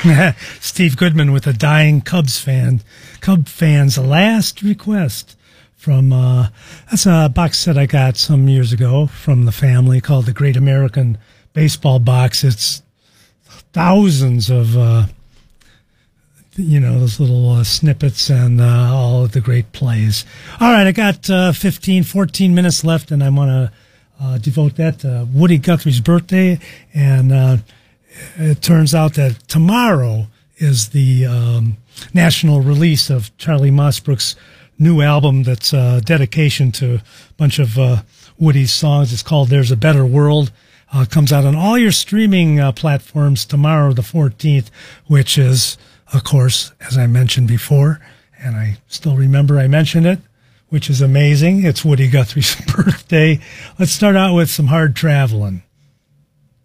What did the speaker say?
Steve Goodman with a dying Cub fan's last request from, that's a box set I got some years ago from the family called the Great American Baseball Box. It's thousands of, those little snippets and all of the great plays. All right, I got 14 minutes left, and I want to devote that to Woody Guthrie's birthday. And it turns out that tomorrow is the national release of Charlie Mossbrook's new album that's a dedication to a bunch of Woody's songs. It's called There's a Better World. It comes out on all your streaming platforms tomorrow, the 14th, which is, of course, as I mentioned before, and I still remember I mentioned it, which is amazing. It's Woody Guthrie's birthday. Let's start out with some Hard Traveling.